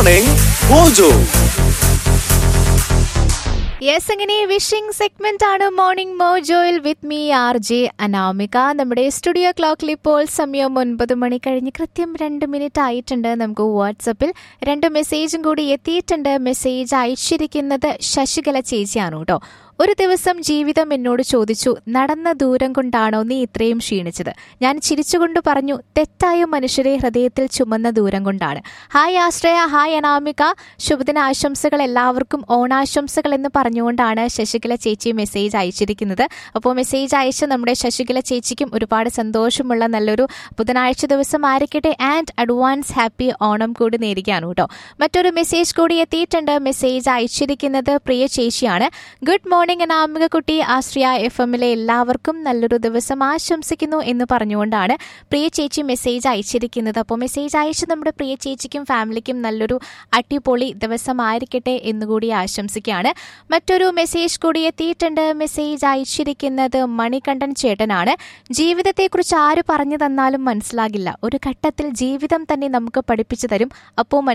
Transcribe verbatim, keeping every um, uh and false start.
Morning Mojo. Yes, അങ്ങനെ wishing segment ആണ് morning മോജോയിൽ with me R J Anamika. നമ്മുടെ studio ക്ലോക്കിൽ ഇപ്പോൾ സമയം ഒൻപത് മണി കഴിഞ്ഞ് കൃത്യം രണ്ട് മിനിറ്റ് ആയിട്ടുണ്ട്. നമുക്ക് വാട്സപ്പിൽ രണ്ട് മെസ്സേജും കൂടി എത്തിയിട്ടുണ്ട്. മെസ്സേജ് അയച്ചിരിക്കുന്നത് ശശികല ചേച്ചിയാണ് കേട്ടോ. ഒരു ദിവസം ജീവിതം എന്നോട് ചോദിച്ചു, നടന്ന ദൂരം കൊണ്ടാണോ നീ ഇത്രയും ക്ഷീണിച്ചത്? ഞാൻ ചിരിച്ചുകൊണ്ട് പറഞ്ഞു, തെറ്റായ മനുഷ്യരെ ഹൃദയത്തിൽ ചുമന്ന ദൂരം കൊണ്ടാണ്. ഹായ് ആശ്രയ, ഹായ് അനാമിക, ശുഭദിന ആശംസകൾ എല്ലാവർക്കും, ഓണാശംസകൾ എന്ന് പറഞ്ഞുകൊണ്ടാണ് ശശികല ചേച്ചി മെസ്സേജ് അയച്ചിരിക്കുന്നത്. അപ്പോൾ മെസ്സേജ് അയച്ച നമ്മുടെ ശശികല ചേച്ചിക്കും ഒരുപാട് സന്തോഷമുള്ള നല്ലൊരു ബുധനാഴ്ച ദിവസം ആയിരിക്കട്ടെ. ആൻഡ് അഡ്വാൻസ് ഹാപ്പി ഓണം കൂടി നേരുകയാണ് കേട്ടോ. മറ്റൊരു മെസ്സേജ് കൂടി എത്തിയിട്ടുണ്ട്. മെസ്സേജ് അയച്ചിരിക്കുന്നത് പ്രിയ ചേച്ചിയാണ്. ഗുഡ് മോർണിംഗ് അനാമിക കുട്ടി, ആശ്രയ എഫ് എമ്മിലെ എല്ലാവർക്കും നല്ലൊരു ദിവസം ആശംസിക്കുന്നു എന്ന് പറഞ്ഞുകൊണ്ടാണ് പ്രിയ ചേച്ചി മെസ്സേജ് അയച്ചിരിക്കുന്നത്. അപ്പോൾ മെസ്സേജ് അയച്ച് നമ്മുടെ പ്രിയ ചേച്ചിക്കും ഫാമിലിക്കും നല്ലൊരു അടിപൊളി ദിവസമായിരിക്കട്ടെ എന്നുകൂടി ആശംസിക്കുകയാണ്. മറ്റൊരു മെസ്സേജ് കൂടി എത്തിയിട്ടുണ്ട്. മെസ്സേജ് അയച്ചിരിക്കുന്നത് മണികണ്ഠൻ ചേട്ടനാണ്. ജീവിതത്തെക്കുറിച്ച് ആര് പറഞ്ഞു തന്നാലും മനസ്സിലാകില്ല, ഒരു ഘട്ടത്തിൽ ജീവിതം തന്നെ നമുക്ക് പഠിപ്പിച്ചു തരും. അപ്പോൾ